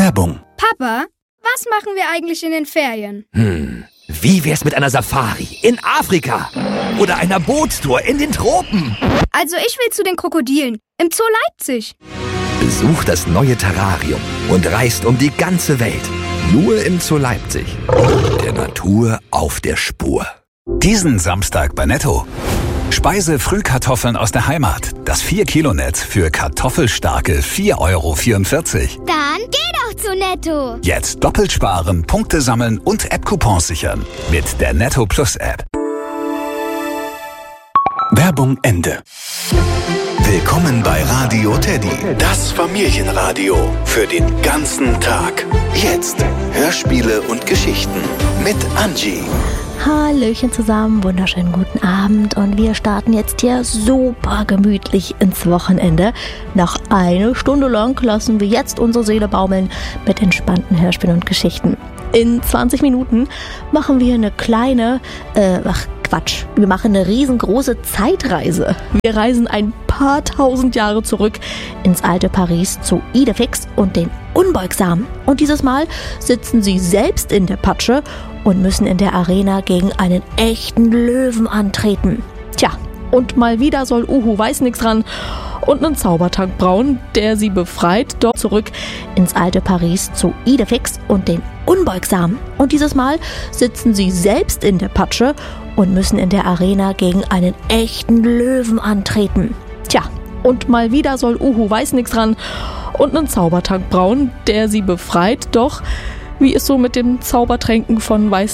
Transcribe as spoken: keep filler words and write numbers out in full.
Werbung. Papa, was machen wir eigentlich in den Ferien? Hm, wie wär's mit einer Safari in Afrika? Oder einer Bootstour in den Tropen? Also ich will zu den Krokodilen im Zoo Leipzig. Besucht das neue Terrarium und reist um die ganze Welt. Nur im Zoo Leipzig. Der Natur auf der Spur. Diesen Samstag bei Netto. Speise-Frühkartoffeln aus der Heimat. Das vier Kilo Netz für kartoffelstarke vier Euro vierundvierzig. Dann geh doch zu Netto. Jetzt doppelt sparen, Punkte sammeln und App-Coupons sichern. Mit der Netto Plus App. Werbung Ende. Willkommen bei Radio Teddy, das Familienradio für den ganzen Tag. Jetzt Hörspiele und Geschichten mit Angie. Hallöchen zusammen, wunderschönen guten Abend und wir starten jetzt hier super gemütlich ins Wochenende. Noch eine Stunde lang lassen wir jetzt unsere Seele baumeln mit entspannten Hörspielen und Geschichten. In zwanzig Minuten machen wir eine kleine, äh, ach Quatsch, wir machen eine riesengroße Zeitreise. Wir reisen ein paar tausend Jahre zurück ins alte Paris zu Idefix und den Unbeugsamen. Und dieses Mal sitzen sie selbst in der Patsche und müssen in der Arena gegen einen echten Löwen antreten. Tja, und mal wieder soll Uhu Weißnix ran und einen Zaubertrank brauen, der sie befreit, dort zurück ins alte Paris zu Idefix und den Unbeugsamen. Und dieses Mal sitzen sie selbst in der Patsche und müssen in der Arena gegen einen echten Löwen antreten. Tja, und mal wieder soll Uhu Weißnix ran und einen Zaubertrank brauen, der sie befreit, doch wie es so mit dem Zaubertränken von Weiß